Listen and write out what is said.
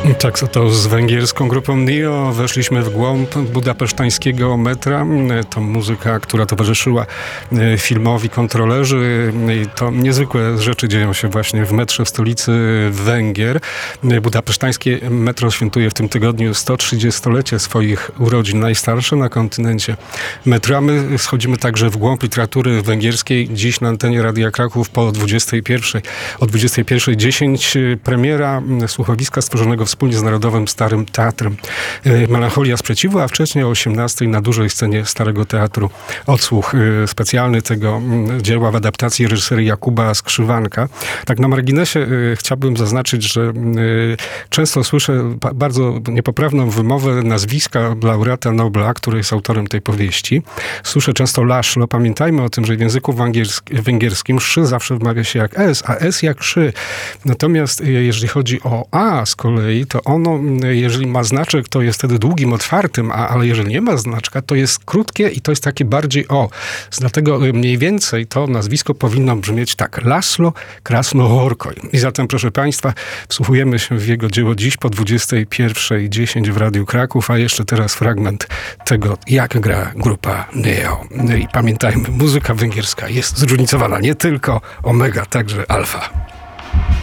Tak, to z węgierską grupą Neo weszliśmy w głąb budapesztańskiego metra. To muzyka, która towarzyszyła filmowi Kontrolerzy. I to niezwykłe rzeczy dzieją się właśnie w metrze w stolicy Węgier. Budapesztańskie metro świętuje w tym tygodniu 130-lecie swoich urodzin, najstarsze na kontynencie metro. A my schodzimy także w głąb literatury węgierskiej. Dziś na antenie Radia Kraków po 21. O 21:10 premiera słuchowiska stworzonego wspólnie z Narodowym Starym Teatrem Melancholia Sprzeciwu, a wcześniej o 18:00 na dużej scenie Starego Teatru odsłuch specjalny tego dzieła w adaptacji reżyserii Jakuba Skrzywanka. Tak na marginesie chciałbym zaznaczyć, że często słyszę bardzo niepoprawną wymowę nazwiska laureata Nobla, który jest autorem tej powieści. Słyszę często Laszlo. Pamiętajmy o tym, że w języku węgierskim szy zawsze wymawia się jak s, a s jak szy. Natomiast jeżeli chodzi o a z kolei, to ono, jeżeli ma znaczek, to jest wtedy długim, otwartym, ale jeżeli nie ma znaczka, to jest krótkie i to jest takie bardziej o. Dlatego mniej więcej to nazwisko powinno brzmieć tak. Laszlo Krasnohorkoj. I zatem, proszę Państwa, wsłuchujemy się w jego dzieło dziś po 21:10 w Radiu Kraków, a jeszcze teraz fragment tego, jak gra grupa Neo. I pamiętajmy, muzyka węgierska jest zróżnicowana, nie tylko omega, także alfa.